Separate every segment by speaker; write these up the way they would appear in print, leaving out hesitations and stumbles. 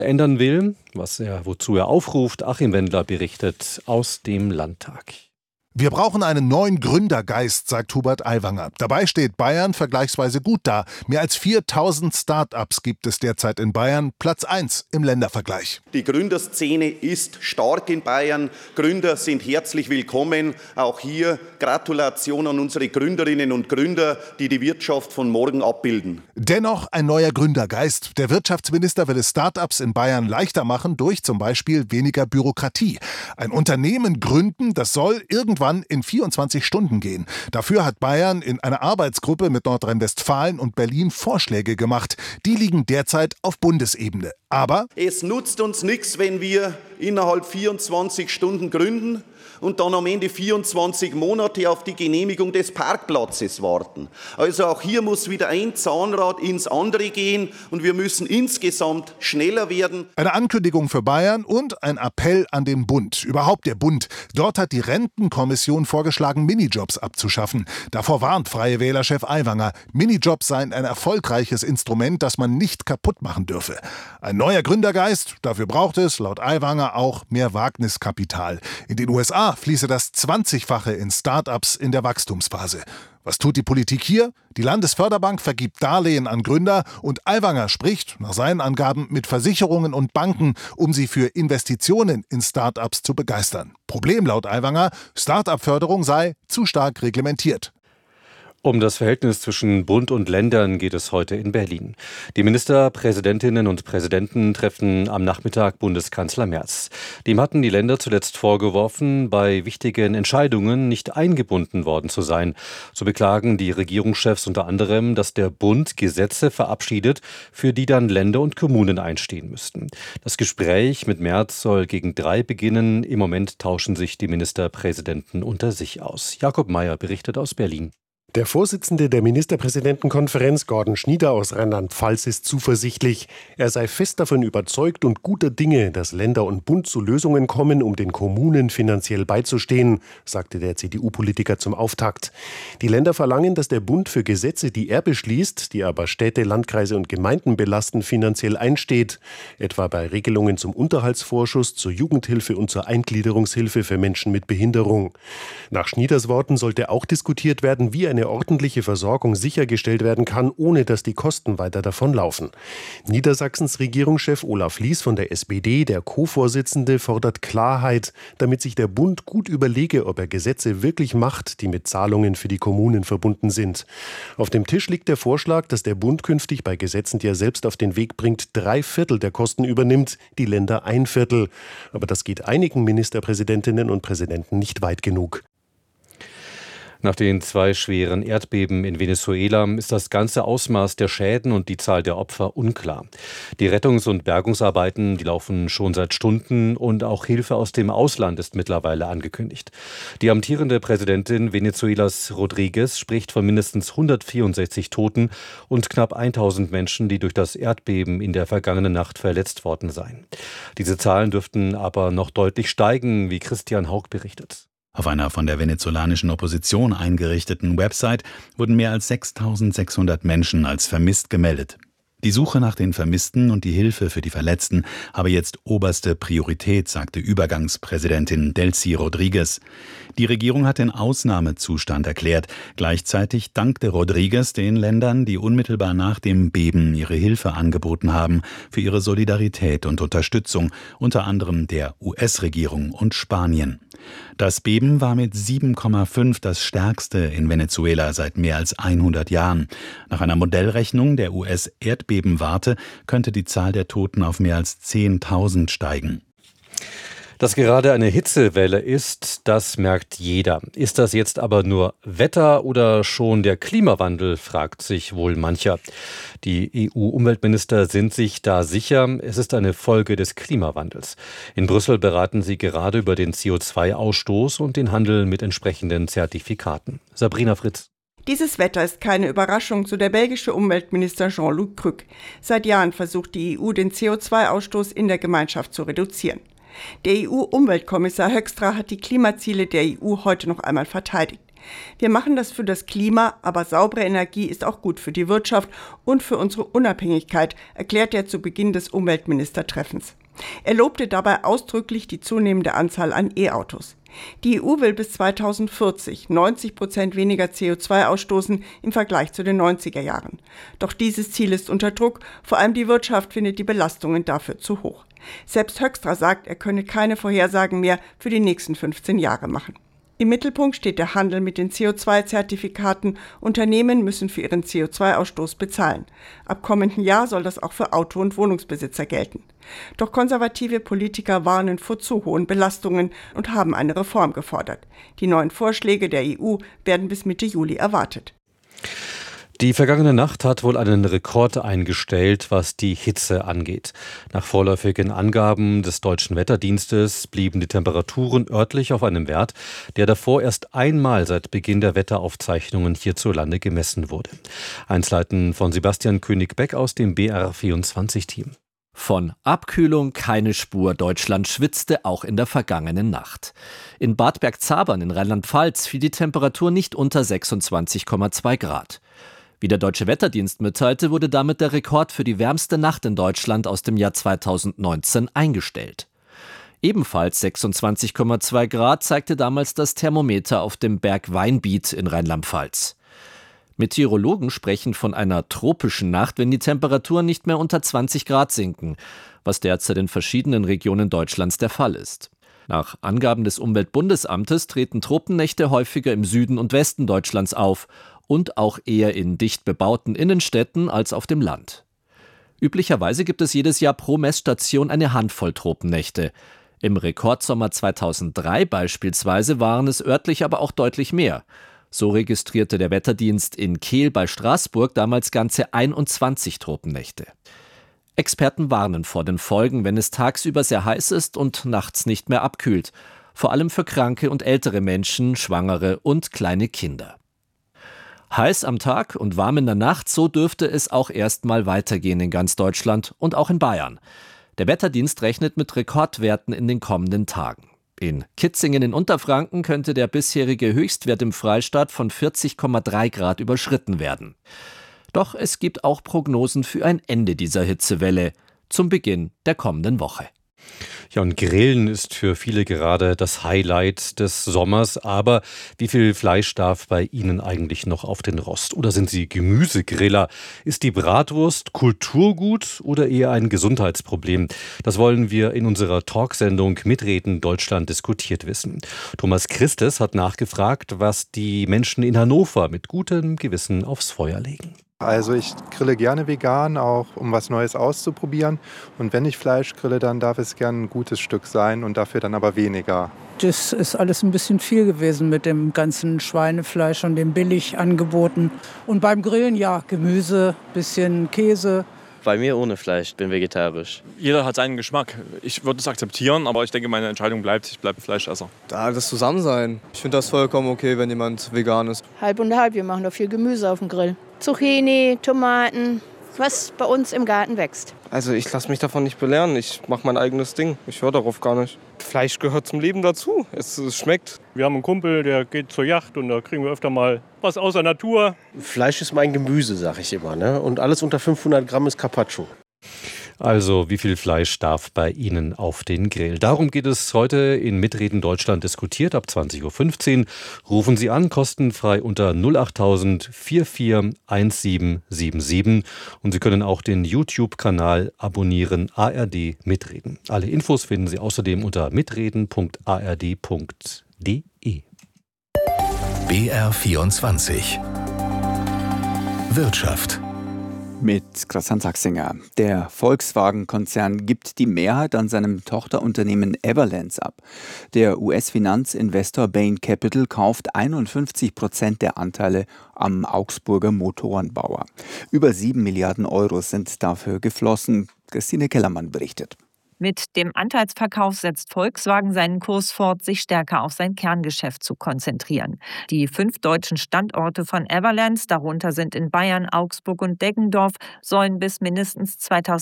Speaker 1: ändern will, wozu er aufruft. Achim Wendler berichtet aus dem Landtag.
Speaker 2: Wir brauchen einen neuen Gründergeist, sagt Hubert Aiwanger. Dabei steht Bayern vergleichsweise gut da. Mehr als 4000 Start-ups gibt es derzeit in Bayern, Platz 1 im Ländervergleich.
Speaker 3: Die Gründerszene ist stark in Bayern. Gründer sind herzlich willkommen. Auch hier Gratulation an unsere Gründerinnen und Gründer, die die Wirtschaft von morgen abbilden.
Speaker 2: Dennoch ein neuer Gründergeist. Der Wirtschaftsminister will es Start-ups in Bayern leichter machen durch zum Beispiel weniger Bürokratie. Ein Unternehmen gründen, das soll irgendwann in 24 Stunden gehen. Dafür hat Bayern in einer Arbeitsgruppe mit Nordrhein-Westfalen und Berlin Vorschläge gemacht. Die liegen derzeit auf Bundesebene. Aber
Speaker 3: es nutzt uns nichts, wenn wir innerhalb 24 Stunden gründen und dann am Ende 24 Monate auf die Genehmigung des Parkplatzes warten. Also auch hier muss wieder ein Zahnrad ins andere gehen und wir müssen insgesamt schneller werden.
Speaker 2: Eine Ankündigung für Bayern und ein Appell an den Bund. Überhaupt der Bund. Dort hat die Rentenkommission vorgeschlagen, Minijobs abzuschaffen. Davor warnt Freie Wähler-Chef Aiwanger. Minijobs seien ein erfolgreiches Instrument, das man nicht kaputt machen dürfe. Ein neuer Gründergeist, dafür braucht es, laut Aiwanger, auch mehr Wagniskapital. In den USA fließe das 20-fache in Start-ups in der Wachstumsphase. Was tut die Politik hier? Die Landesförderbank vergibt Darlehen an Gründer und Aiwanger spricht, nach seinen Angaben, mit Versicherungen und Banken, um sie für Investitionen in Start-ups zu begeistern. Problem laut Aiwanger, Start-up-Förderung sei zu stark reglementiert.
Speaker 1: Um das Verhältnis zwischen Bund und Ländern geht es heute in Berlin. Die Ministerpräsidentinnen und Präsidenten treffen am Nachmittag Bundeskanzler Merz. Dem hatten die Länder zuletzt vorgeworfen, bei wichtigen Entscheidungen nicht eingebunden worden zu sein. So beklagen die Regierungschefs unter anderem, dass der Bund Gesetze verabschiedet, für die dann Länder und Kommunen einstehen müssten. Das Gespräch mit Merz soll gegen 3 beginnen. Im Moment tauschen sich die Ministerpräsidenten unter sich aus. Jakob Mayer berichtet aus Berlin.
Speaker 4: Der Vorsitzende der Ministerpräsidentenkonferenz, Gordon Schnieder aus Rheinland-Pfalz, ist zuversichtlich. Er sei fest davon überzeugt und guter Dinge, dass Länder und Bund zu Lösungen kommen, um den Kommunen finanziell beizustehen, sagte der CDU-Politiker zum Auftakt. Die Länder verlangen, dass der Bund für Gesetze, die er beschließt, die aber Städte, Landkreise und Gemeinden belasten, finanziell einsteht. Etwa bei Regelungen zum Unterhaltsvorschuss, zur Jugendhilfe und zur Eingliederungshilfe für Menschen mit Behinderung. Nach Schnieders Worten sollte auch diskutiert werden, wie eine ordentliche Versorgung sichergestellt werden kann, ohne dass die Kosten weiter davonlaufen. Niedersachsens Regierungschef Olaf Lies von der SPD, der Co-Vorsitzende, fordert Klarheit, damit sich der Bund gut überlege, ob er Gesetze wirklich macht, die mit Zahlungen für die Kommunen verbunden sind. Auf dem Tisch liegt der Vorschlag, dass der Bund künftig bei Gesetzen, die er selbst auf den Weg bringt, 3/4 der Kosten übernimmt, die Länder 1/4. Aber das geht einigen Ministerpräsidentinnen und Präsidenten nicht weit genug.
Speaker 1: Nach den 2 schweren Erdbeben in Venezuela ist das ganze Ausmaß der Schäden und die Zahl der Opfer unklar. Die Rettungs- und Bergungsarbeiten, die laufen schon seit Stunden und auch Hilfe aus dem Ausland ist mittlerweile angekündigt. Die amtierende Präsidentin Venezuelas Rodríguez spricht von mindestens 164 Toten und knapp 1000 Menschen, die durch das Erdbeben in der vergangenen Nacht verletzt worden seien. Diese Zahlen dürften aber noch deutlich steigen, wie Christian Haug berichtet.
Speaker 5: Auf einer von der venezolanischen Opposition eingerichteten Website wurden mehr als 6.600 Menschen als vermisst gemeldet. Die Suche nach den Vermissten und die Hilfe für die Verletzten habe jetzt oberste Priorität, sagte Übergangspräsidentin Delcy Rodríguez. Die Regierung hat den Ausnahmezustand erklärt. Gleichzeitig dankte Rodríguez den Ländern, die unmittelbar nach dem Beben ihre Hilfe angeboten haben, für ihre Solidarität und Unterstützung, unter anderem der US-Regierung und Spanien. Das Beben war mit 7,5 das stärkste in Venezuela seit mehr als 100 Jahren. Nach einer Modellrechnung der US-Erdbebenwarte könnte die Zahl der Toten auf mehr als 10.000 steigen.
Speaker 1: Dass gerade eine Hitzewelle ist, das merkt jeder. Ist das jetzt aber nur Wetter oder schon der Klimawandel, fragt sich wohl mancher. Die EU-Umweltminister sind sich da sicher, es ist eine Folge des Klimawandels. In Brüssel beraten sie gerade über den CO2-Ausstoß und den Handel mit entsprechenden Zertifikaten. Sabrina Fritz.
Speaker 6: Dieses Wetter ist keine Überraschung, so der belgische Umweltminister Jean-Luc Cruc. Seit Jahren versucht die EU, den CO2-Ausstoß in der Gemeinschaft zu reduzieren. Der EU-Umweltkommissar Hoekstra hat die Klimaziele der EU heute noch einmal verteidigt. Wir machen das für das Klima, aber saubere Energie ist auch gut für die Wirtschaft und für unsere Unabhängigkeit, erklärt er zu Beginn des Umweltministertreffens. Er lobte dabei ausdrücklich die zunehmende Anzahl an E-Autos. Die EU will bis 2040 90% weniger CO2 ausstoßen im Vergleich zu den 90er Jahren. Doch dieses Ziel ist unter Druck, vor allem die Wirtschaft findet die Belastungen dafür zu hoch. Selbst Höxter sagt, er könne keine Vorhersagen mehr für die nächsten 15 Jahre machen. Im Mittelpunkt steht der Handel mit den CO2-Zertifikaten. Unternehmen müssen für ihren CO2-Ausstoß bezahlen. Ab kommenden Jahr soll das auch für Auto- und Wohnungsbesitzer gelten. Doch konservative Politiker warnen vor zu hohen Belastungen und haben eine Reform gefordert. Die neuen Vorschläge der EU werden bis Mitte Juli erwartet.
Speaker 1: Die vergangene Nacht hat wohl einen Rekord eingestellt, was die Hitze angeht. Nach vorläufigen Angaben des Deutschen Wetterdienstes blieben die Temperaturen örtlich auf einem Wert, der davor erst einmal seit Beginn der Wetteraufzeichnungen hierzulande gemessen wurde. Einzelheiten von Sebastian König-Beck aus dem BR24-Team.
Speaker 7: Von Abkühlung keine Spur. Deutschland schwitzte auch in der vergangenen Nacht. In Bad Bergzabern in Rheinland-Pfalz fiel die Temperatur nicht unter 26,2 Grad. Wie der Deutsche Wetterdienst mitteilte, wurde damit der Rekord für die wärmste Nacht in Deutschland aus dem Jahr 2019 eingestellt. Ebenfalls 26,2 Grad zeigte damals das Thermometer auf dem Berg Weinbiet in Rheinland-Pfalz. Meteorologen sprechen von einer tropischen Nacht, wenn die Temperaturen nicht mehr unter 20 Grad sinken, was derzeit in verschiedenen Regionen Deutschlands der Fall ist. Nach Angaben des Umweltbundesamtes treten Tropennächte häufiger im Süden und Westen Deutschlands auf und auch eher in dicht bebauten Innenstädten als auf dem Land. Üblicherweise gibt es jedes Jahr pro Messstation eine Handvoll Tropennächte. Im Rekordsommer 2003 beispielsweise waren es örtlich aber auch deutlich mehr. So registrierte der Wetterdienst in Kehl bei Straßburg damals ganze 21 Tropennächte. Experten warnen vor den Folgen, wenn es tagsüber sehr heiß ist und nachts nicht mehr abkühlt. Vor allem für kranke und ältere Menschen, Schwangere und kleine Kinder. Heiß am Tag und warm in der Nacht, so dürfte es auch erstmal weitergehen in ganz Deutschland und auch in Bayern. Der Wetterdienst rechnet mit Rekordwerten in den kommenden Tagen. In Kitzingen in Unterfranken könnte der bisherige Höchstwert im Freistaat von 40,3 Grad überschritten werden. Doch es gibt auch Prognosen für ein Ende dieser Hitzewelle zum Beginn der kommenden Woche.
Speaker 1: Ja, und Grillen ist für viele gerade das Highlight des Sommers. Aber wie viel Fleisch darf bei Ihnen eigentlich noch auf den Rost? Oder sind Sie Gemüsegriller? Ist die Bratwurst Kulturgut oder eher ein Gesundheitsproblem? Das wollen wir in unserer Talksendung Mitreden Deutschland diskutiert wissen. Thomas Christes hat nachgefragt, was die Menschen in Hannover mit gutem Gewissen aufs Feuer legen.
Speaker 8: Also ich grille gerne vegan, auch um was Neues auszuprobieren. Und wenn ich Fleisch grille, dann darf es gern ein gutes Stück sein und dafür dann aber weniger.
Speaker 9: Das ist alles ein bisschen viel gewesen mit dem ganzen Schweinefleisch und den Billigangeboten. Und beim Grillen, ja, Gemüse, bisschen Käse.
Speaker 10: Bei mir ohne Fleisch, bin vegetarisch.
Speaker 11: Jeder hat seinen Geschmack. Ich würde es akzeptieren, aber ich denke, meine Entscheidung bleibt, ich bleibe Fleischesser.
Speaker 12: Das Zusammensein. Ich finde das vollkommen okay, wenn jemand vegan ist.
Speaker 13: Halb und halb, wir machen doch viel Gemüse auf dem Grill. Zucchini, Tomaten, was bei uns im Garten wächst.
Speaker 12: Also ich lasse mich davon nicht belehren, ich mache mein eigenes Ding. Ich höre darauf gar nicht. Fleisch gehört zum Leben dazu, es schmeckt.
Speaker 14: Wir haben einen Kumpel, der geht zur Jagd und da kriegen wir öfter mal was aus der Natur.
Speaker 15: Fleisch ist mein Gemüse, sag ich immer, ne? Und alles unter 500 Gramm ist Carpaccio.
Speaker 1: Also, wie viel Fleisch darf bei Ihnen auf den Grill? Darum geht es heute in Mitreden Deutschland diskutiert ab 20.15 Uhr. Rufen Sie an, kostenfrei unter 08000 44 1777. Und Sie können auch den YouTube-Kanal abonnieren, ARD Mitreden. Alle Infos finden Sie außerdem unter mitreden.ard.de.
Speaker 16: BR24 Wirtschaft
Speaker 17: mit Christian Sachsinger. Der Volkswagen-Konzern gibt die Mehrheit an seinem Tochterunternehmen Everlands ab. Der US-Finanzinvestor Bain Capital kauft 51% der Anteile am Augsburger Motorenbauer. Über 7 Milliarden Euro sind dafür geflossen. Christine Kellermann berichtet.
Speaker 16: Mit dem Anteilsverkauf setzt Volkswagen seinen Kurs fort, sich stärker auf sein Kerngeschäft zu konzentrieren. Die 5 deutschen Standorte von Everlands, darunter sind in Bayern, Augsburg und Deggendorf, sollen bis mindestens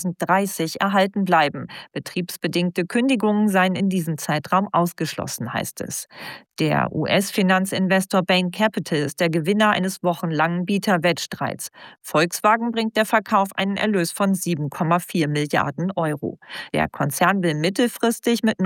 Speaker 16: 2030 erhalten bleiben. Betriebsbedingte Kündigungen seien in diesem Zeitraum ausgeschlossen, heißt es. Der US-Finanzinvestor Bain Capital ist der Gewinner eines wochenlangen Bieterwettstreits. Volkswagen bringt der Verkauf einen Erlös von 7,4 Milliarden Euro. Der Konzern will mittelfristig mit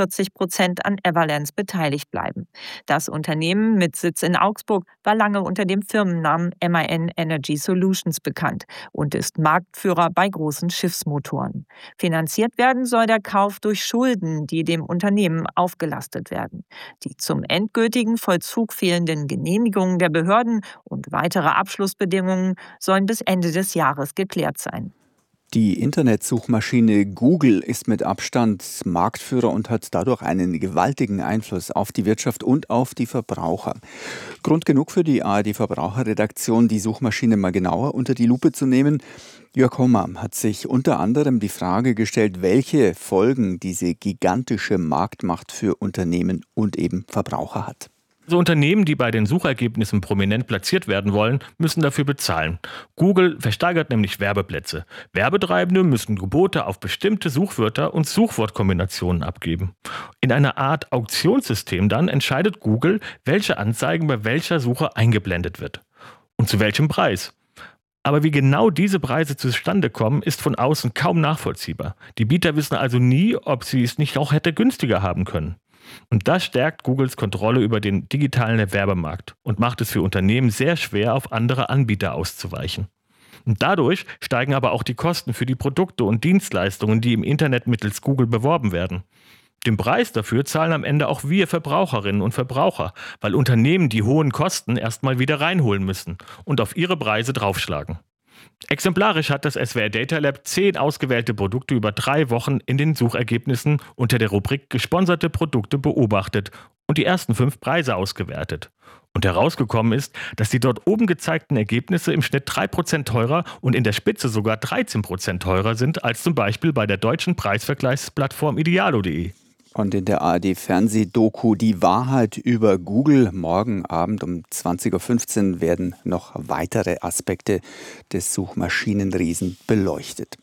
Speaker 16: 49% an Everlands beteiligt bleiben. Das Unternehmen mit Sitz in Augsburg war lange unter dem Firmennamen MAN Energy Solutions bekannt und ist Marktführer bei großen Schiffsmotoren. Finanziert werden soll der Kauf durch Schulden, die dem Unternehmen aufgelastet werden. Die zum endgültigen Vollzug fehlenden Genehmigungen der Behörden und weitere Abschlussbedingungen sollen bis Ende des Jahres geklärt sein.
Speaker 17: Die Internetsuchmaschine Google ist mit Abstand Marktführer und hat dadurch einen gewaltigen Einfluss auf die Wirtschaft und auf die Verbraucher. Grund genug für die ARD-Verbraucherredaktion, die Suchmaschine mal genauer unter die Lupe zu nehmen. Jörg Hommer hat sich unter anderem die Frage gestellt, welche Folgen diese gigantische Marktmacht für Unternehmen und eben Verbraucher hat.
Speaker 18: So Unternehmen, die bei den Suchergebnissen prominent platziert werden wollen, müssen dafür bezahlen. Google versteigert nämlich Werbeplätze. Werbetreibende müssen Gebote auf bestimmte Suchwörter und Suchwortkombinationen abgeben. In einer Art Auktionssystem dann entscheidet Google, welche Anzeigen bei welcher Suche eingeblendet wird. Und zu welchem Preis. Aber wie genau diese Preise zustande kommen, ist von außen kaum nachvollziehbar. Die Bieter wissen also nie, ob sie es nicht auch hätte günstiger haben können. Und das stärkt Googles Kontrolle über den digitalen Werbemarkt und macht es für Unternehmen sehr schwer, auf andere Anbieter auszuweichen. Und dadurch steigen aber auch die Kosten für die Produkte und Dienstleistungen, die im Internet mittels Google beworben werden. Den Preis dafür zahlen am Ende auch wir Verbraucherinnen und Verbraucher, weil Unternehmen die hohen Kosten erstmal wieder reinholen müssen und auf ihre Preise draufschlagen. Exemplarisch hat das SWR Data Lab 10 ausgewählte Produkte über 3 Wochen in den Suchergebnissen unter der Rubrik Gesponserte Produkte beobachtet und die ersten 5 Preise ausgewertet. Und herausgekommen ist, dass die dort oben gezeigten Ergebnisse im Schnitt 3% teurer und in der Spitze sogar 13% teurer sind als zum Beispiel bei der deutschen Preisvergleichsplattform idealo.de.
Speaker 17: Und in der ARD-Fernsehdoku Die Wahrheit über Google morgen Abend um 20.15 Uhr werden noch weitere Aspekte des Suchmaschinenriesen beleuchtet.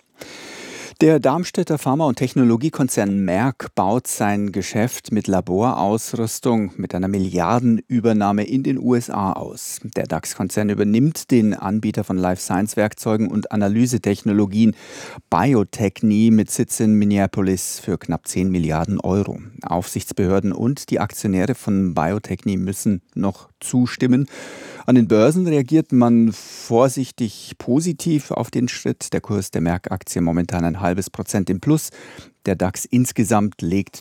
Speaker 17: Der Darmstädter Pharma- und Technologiekonzern Merck baut sein Geschäft mit Laborausrüstung mit einer Milliardenübernahme in den USA aus. Der DAX-Konzern übernimmt den Anbieter von Life-Science-Werkzeugen und Analysetechnologien Bio-Techne mit Sitz in Minneapolis für knapp 10 Milliarden Euro. Aufsichtsbehörden und die Aktionäre von Bio-Techne müssen noch zustimmen. An den Börsen reagiert man vorsichtig positiv auf den Schritt. Der Kurs der Merck-Aktie momentan 0,5% im Plus. Der DAX insgesamt legt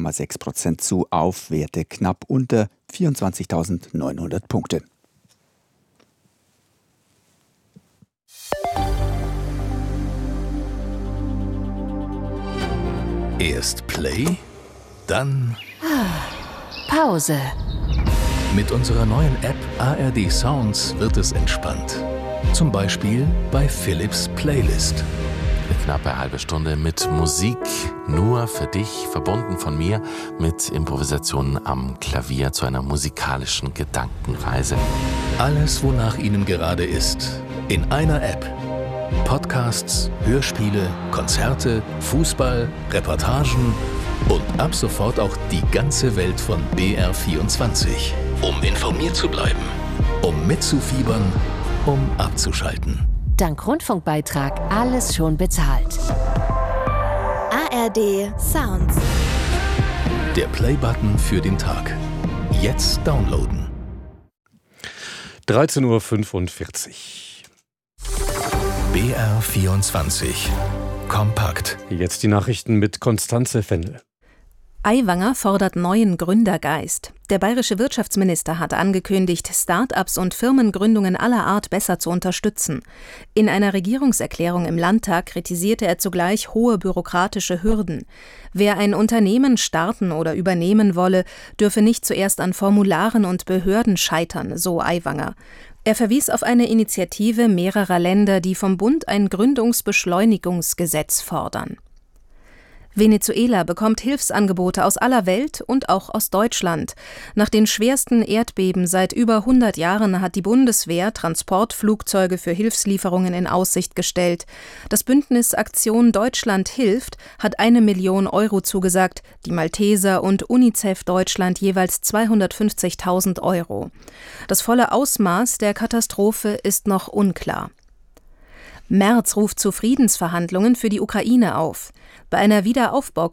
Speaker 17: 0,6% zu auf Werte knapp unter 24.900 Punkte.
Speaker 19: Erst Play, dann
Speaker 20: Pause.
Speaker 19: Mit unserer neuen App ARD Sounds wird es entspannt. Zum Beispiel bei Philips Playlist.
Speaker 20: Eine knappe halbe Stunde mit Musik, nur für dich, verbunden von mir, mit Improvisationen am Klavier zu einer musikalischen Gedankenreise.
Speaker 19: Alles, wonach Ihnen gerade ist, in einer App. Podcasts, Hörspiele, Konzerte, Fußball, Reportagen und ab sofort auch die ganze Welt von BR24. Um informiert zu bleiben, um mitzufiebern, um abzuschalten.
Speaker 20: Dank Rundfunkbeitrag alles schon bezahlt.
Speaker 21: ARD Sounds.
Speaker 19: Der Play-Button für den Tag. Jetzt downloaden.
Speaker 1: 13.45 Uhr.
Speaker 19: BR24. Kompakt.
Speaker 1: Jetzt die Nachrichten mit Konstanze Fendel.
Speaker 22: Aiwanger fordert neuen Gründergeist. Der bayerische Wirtschaftsminister hat angekündigt, Start-ups und Firmengründungen aller Art besser zu unterstützen. In einer Regierungserklärung im Landtag kritisierte er zugleich hohe bürokratische Hürden. Wer ein Unternehmen starten oder übernehmen wolle, dürfe nicht zuerst an Formularen und Behörden scheitern, so Aiwanger. Er verwies auf eine Initiative mehrerer Länder, die vom Bund ein Gründungsbeschleunigungsgesetz fordern. Venezuela bekommt Hilfsangebote aus aller Welt und auch aus Deutschland. Nach den schwersten Erdbeben seit über 100 Jahren hat die Bundeswehr Transportflugzeuge für Hilfslieferungen in Aussicht gestellt. Das Bündnis Aktion Deutschland hilft hat 1 Million Euro zugesagt, die Malteser und UNICEF Deutschland jeweils 250.000 Euro. Das volle Ausmaß der Katastrophe ist noch unklar. Merz ruft zu Friedensverhandlungen für die Ukraine auf. Bei einer Wiederaufbau